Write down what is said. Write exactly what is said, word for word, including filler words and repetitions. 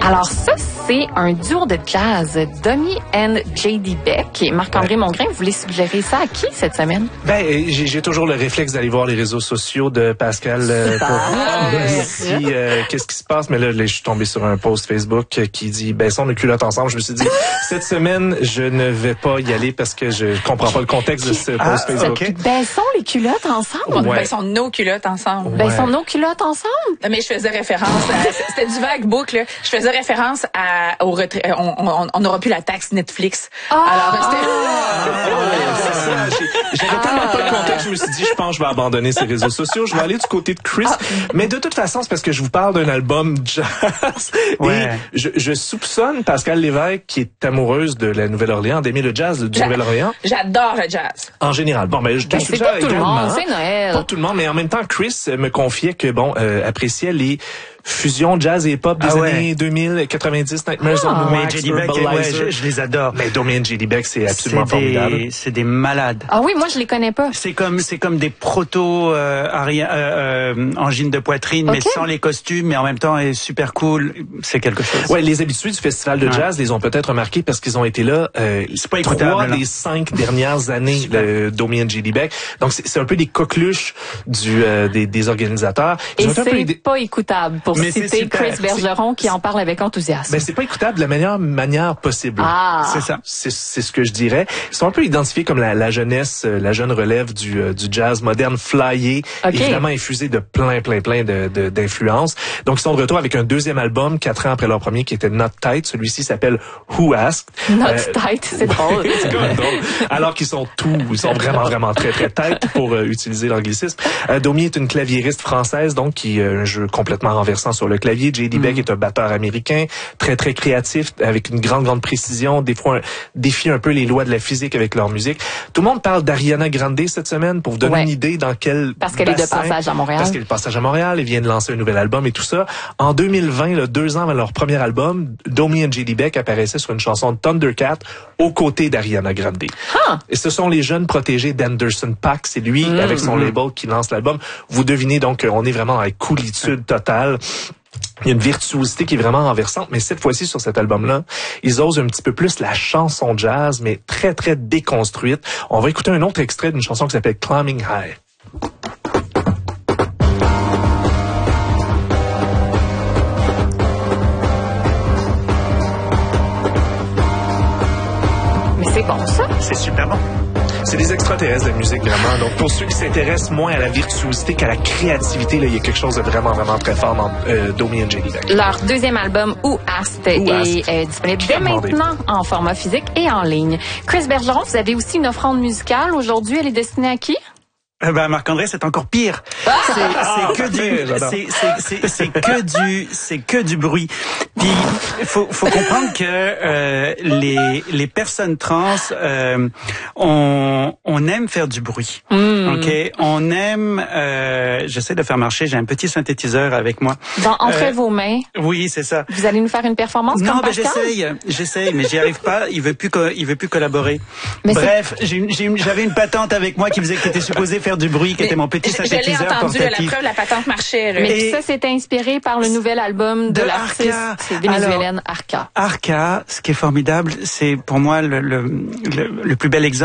Alors ça, c'est un duo de jazz, Domi and J D Beck. Et Marc-André ouais. Mongrain, vous voulez suggérer ça à qui cette semaine? Ben, j'ai, j'ai toujours le réflexe d'aller voir les réseaux sociaux de Pascal euh, pour voir si euh, qu'est-ce qui se passe. Mais là, là, je suis tombé sur un post Facebook qui dit baissons nos culottes ensemble. Je me suis dit cette semaine, je ne vais pas y aller parce que je comprends pas le contexte de ce post ah, Facebook. Okay. Baissons les culottes ensemble. Ouais. Baissons nos culottes ensemble. Ouais. Baissons nos culottes ensemble. Mais je faisais référence à, c'était du vague book là. Je faisais référence à au retrait. On, on, on aura plus la taxe Netflix. Oh! Alors c'était. Ah, c'est ça. J'avais ah. tellement pas de contexte, je me suis dit, je pense que je vais abandonner ces réseaux sociaux. Je vais aller du côté de Chris. Ah. Mais de toute façon, c'est parce que je vous parle d'un album jazz. Ouais. Et je, je soupçonne Pascal Lévesque, qui est amoureuse de la Nouvelle-Orléans, d'aimer le jazz du J'a- Nouvelle-Orléans. J'adore le jazz. En général. Bon, ben, je te ben, suggère c'est pas tout le monde, c'est Noël. Pas tout le monde, mais en même temps, Chris me confiait que, bon, euh, appréciait les fusion jazz et hip-hop des ah ouais. années deux mille, quatre-vingt-dix, Nightmares ah, on the Wax, J D Beck, ouais, je, je les adore. Mais Domi and J D Beck, c'est absolument c'est formidable. Des, c'est des malades. Ah oui, moi je les connais pas. C'est comme c'est comme des proto euh, aria, euh, euh, angines de poitrine, okay. mais sans les costumes, mais en même temps est super cool. C'est quelque chose. Ouais, les habitués du festival de jazz ouais. les ont peut-être remarqué parce qu'ils ont été là. Euh, c'est pas écoutable. Trois là. des cinq dernières années, le Domi and J D Beck. Donc c'est, c'est un peu des coqueluches du euh, des, des organisateurs. Et c'est peu des... pas écoutable pour mais citer Chris Bergeron qui en parle avec enthousiasme. Ben c'est pas écoutable de la meilleure manière possible. Ah. C'est ça. C'est, c'est ce que je dirais. Ils sont un peu identifiés comme la, la jeunesse, la jeune relève du, euh, du jazz moderne flyé, okay. évidemment infusé de plein, plein, plein de, de, d'influences. Donc ils sont de retour avec un deuxième album, quatre ans après leur premier, qui était Not Tight. Celui-ci s'appelle Who Asked. Not euh, Tight, c'est drôle. c'est quand même drôle. Alors qu'ils sont tous, ils sont vraiment, vraiment très, très tight pour euh, utiliser l'anglicisme. Euh, Domi est une claviériste française, donc qui a un jeu complètement renversant sur le clavier. J D Beck mm. est un batteur américain, très, très créatif, avec une grande, grande précision, des fois un, défie un peu les lois de la physique avec leur musique. Tout le monde parle d'Ariana Grande cette semaine pour vous donner ouais. une idée dans quel Parce qu'elle bassin, est de passage à Montréal. Parce qu'elle est de passage à Montréal, elle vient de lancer un nouvel album et tout ça. En deux mille vingt, là, deux ans avant leur premier album, Domi and J D Beck apparaissait sur une chanson de Thundercat aux côtés d'Ariana Grande. Huh. Et ce sont les jeunes protégés d'Anderson .Paak. C'est lui, mm. avec son label, qui lance l'album. Vous devinez donc qu'on est vraiment à coolitude totale. Il y a une virtuosité qui est vraiment renversante, mais cette fois-ci, sur cet album-là, ils osent un petit peu plus la chanson jazz, mais très, très déconstruite. On va écouter un autre extrait d'une chanson qui s'appelle Climbing High. Mais c'est bon, ça? C'est super bon. C'est des extraterrestres de la musique, vraiment. Donc, pour ceux qui s'intéressent moins à la virtuosité qu'à la créativité, là, il y a quelque chose de vraiment, vraiment très fort dans euh, Domi and J D Beck. Leur deuxième album, Who Asked, est euh, disponible dès maintenant en format physique et en ligne. Chris Bergeron, vous avez aussi une offrande musicale. Aujourd'hui, elle est destinée à qui? Ben Marc-André, c'est encore pire. Ah! C'est, c'est que du, c'est, c'est, c'est, c'est que du, c'est que du bruit. Puis faut, faut comprendre que euh, les, les personnes trans, euh, on, on aime faire du bruit. Mm. Ok, on aime. Euh, j'essaie de faire marcher. J'ai un petit synthétiseur avec moi. Dans entre euh, vos mains. Oui, c'est ça. Vous allez nous faire une performance non, comme ben Pascal? j'essaye, j'essaye, mais j'y arrive pas. Il veut plus, co- il veut plus collaborer. Mais Bref, j'ai une, j'ai une, j'avais une patente avec moi qui faisait, qui était supposée faire du bruit, qui était mon petit synthétiseur je l'ai entendu, portatif. la preuve, la patente marchait. Là. Mais Et ça, c'est inspiré par le nouvel album de, de l'artiste Arca. vénézuélienne Arca. Arca, ce qui est formidable, c'est pour moi le, le, le, le plus bel exemple.